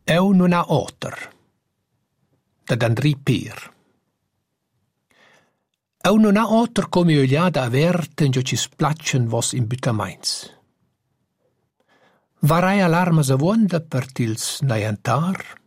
Eu non ha oter. Da Andrì Pier. Eu non ha oter come ogliada averte in gio ci splaccian vos imbutamains. Varai alarma savonda per tils naiantar,